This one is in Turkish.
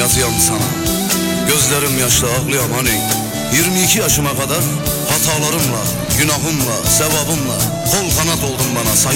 yazıyam sana. Gözlerim yaşlı ağlayam hani. 22 yaşıma kadar hatalarımla, günahımla, sevabımla kol kanat oldun bana.